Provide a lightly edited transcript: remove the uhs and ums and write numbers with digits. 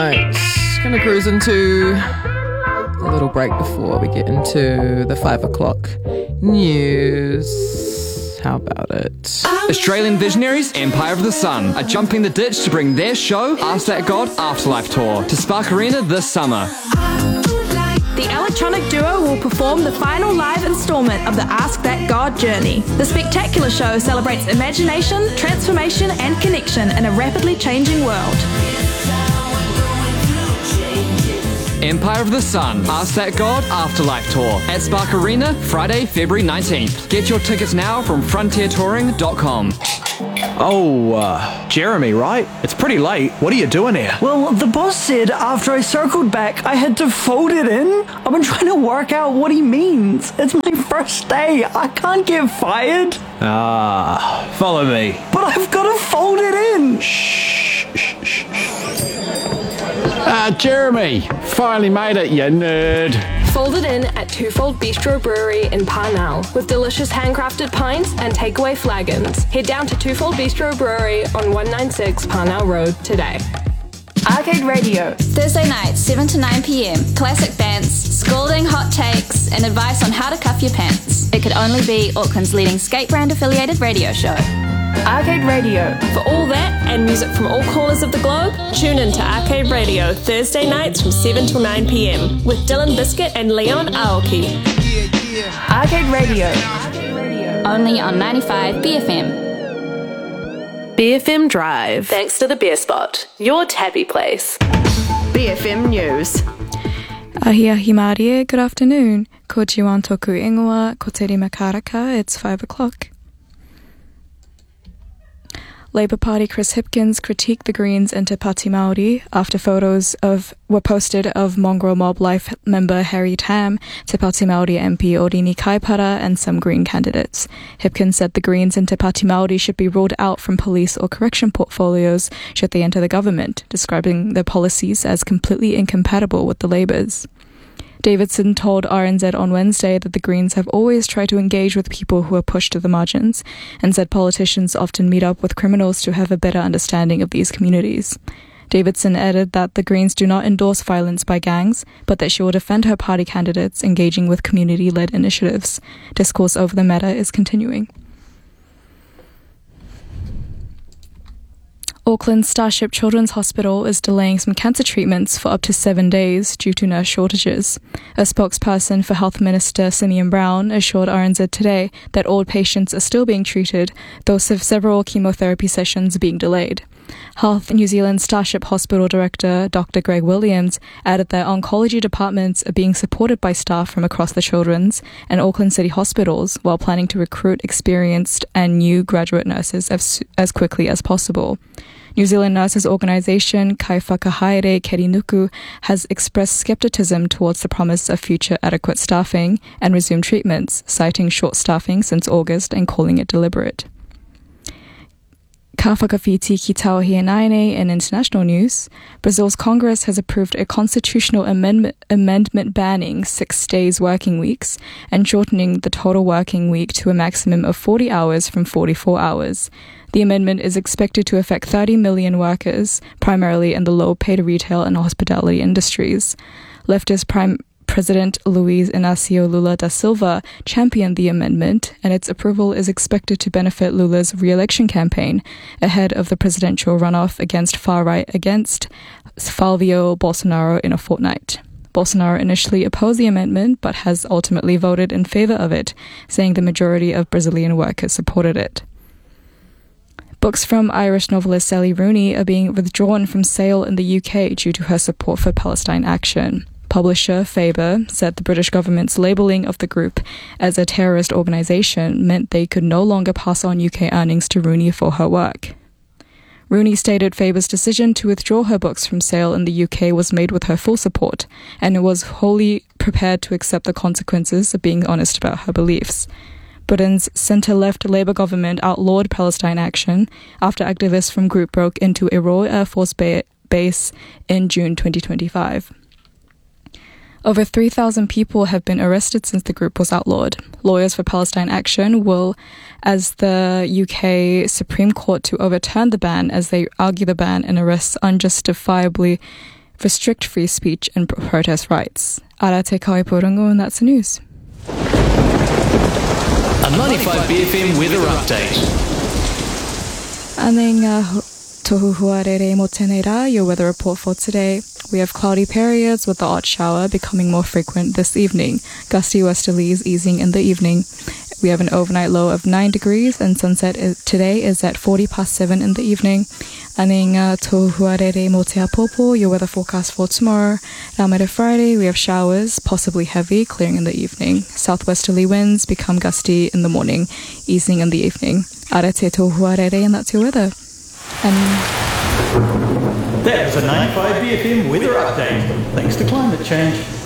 Right, gonna cruise into a little break before we get into the 5 o'clock news. How about it? Australian visionaries Empire of the Sun are jumping the ditch to bring their show Ask That God Afterlife Tour to Spark Arena this summer. The electronic duo will perform the final live installment of the Ask That God journey. The spectacular show celebrates imagination, transformation and connection in a rapidly changing world. Empire of the Sun, Ask That God Afterlife Tour at Spark Arena, Friday, February 19th. Get your tickets now from frontiertouring.com. Jeremy, right? It's pretty late. What are you doing here? Well, the boss said after I circled back, I had to fold it in. I've been trying to work out what he means. It's my first day. I can't get fired. Follow me. But I've got to fold it in. Jeremy, finally made it, you nerd. Folded in at Twofold Bistro Brewery in Parnell with delicious handcrafted pints and takeaway flagons. Head down to Twofold Bistro Brewery on 196 Parnell Road today. Arcade Radio. Thursday nights, 7 to 9 p.m. Classic bands, scolding hot takes, and advice on how to cuff your pants. It could only be Auckland's leading skate brand affiliated radio show. Arcade Radio. For all that and music from all corners of the globe, tune in to Arcade Radio Thursday nights from 7 to 9 p.m. with Dylan Biscuit and Leon Aoki. Arcade Radio. Only on 95 BFM. BFM Drive. Thanks to the Beer Spot, your tappy place. BFM News. Ahia Himarie, good afternoon. Ko Jiwan Toku Ingoa, ko te rima karaka, it's 5 o'clock. Labour Party Chris Hipkins critiqued the Greens into Pāti Māori after photos were posted of Mongrel Mob Life member Harry Tam, Te Pāti Māori MP Orini Kaipara and some Green candidates. Hipkins said the Greens into Pāti Māori should be ruled out from police or correction portfolios should they enter the government, describing their policies as completely incompatible with the Labour's. Davidson told RNZ on Wednesday that the Greens have always tried to engage with people who are pushed to the margins, and said politicians often meet up with criminals to have a better understanding of these communities. Davidson added that the Greens do not endorse violence by gangs, but that she will defend her party candidates engaging with community-led initiatives. Discourse over the matter is continuing. Auckland's Starship Children's Hospital is delaying some cancer treatments for up to 7 days due to nurse shortages. A spokesperson for Health Minister Simeon Brown assured RNZ today that all patients are still being treated, though several chemotherapy sessions are being delayed. Health New Zealand Starship Hospital Director Dr. Greg Williams added that oncology departments are being supported by staff from across the children's and Auckland City hospitals while planning to recruit experienced and new graduate nurses as quickly as possible. New Zealand Nurses Organisation Kai Whakahaere Kerinuku has expressed scepticism towards the promise of future adequate staffing and resumed treatments, citing short staffing since August and calling it deliberate. Ka whakawhiti ki Tauhianaine in international news, Brazil's Congress has approved a constitutional amendment banning 6 days working weeks and shortening the total working week to a maximum of 40 hours from 44 hours. The amendment is expected to affect 30 million workers, primarily in the low-paid retail and hospitality industries. Leftist Prime President Luiz Inácio Lula da Silva championed the amendment, and its approval is expected to benefit Lula's re-election campaign ahead of the presidential runoff against Flavio Bolsonaro in a fortnight. Bolsonaro initially opposed the amendment, but has ultimately voted in favor of it, saying the majority of Brazilian workers supported it. Books from Irish novelist Sally Rooney are being withdrawn from sale in the UK due to her support for Palestine action. Publisher Faber said the British government's labelling of the group as a terrorist organisation meant they could no longer pass on UK earnings to Rooney for her work. Rooney stated Faber's decision to withdraw her books from sale in the UK was made with her full support, and was wholly prepared to accept the consequences of being honest about her beliefs. Britain's centre-left Labour government outlawed Palestine action after activists from group broke into a Royal Air Force base in June 2025. Over 3,000 people have been arrested since the group was outlawed. Lawyers for Palestine Action will ask the UK Supreme Court to overturn the ban as they argue the ban and arrests unjustifiably restrict free speech and protest rights. Ara te Kauipōrongo, and that's the news. A 95BFM weather update. Aning tohu huarere mo tēnei rā, your weather report for today. We have cloudy periods with the odd shower becoming more frequent this evening. Gusty westerlies easing in the evening. We have an overnight low of 9 degrees and sunset today is at 7:40 in the evening. Aning tohu huarere mo te apopo, your weather forecast for tomorrow. Rā Friday, we have showers, possibly heavy, clearing in the evening. Southwesterly winds become gusty in the morning, easing in the evening. Ara te tohu huarere, and that's your weather. That was a 95BFM weather update. Thanks to climate change.